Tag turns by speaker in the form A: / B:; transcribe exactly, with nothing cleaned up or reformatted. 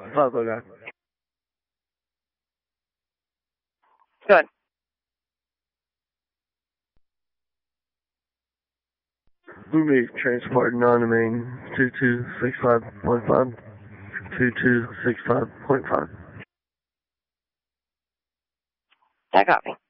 A: Five oh nine.
B: Good.
A: Blue Meat transport non-main two two six five point five. two two six five point five.
B: I copy.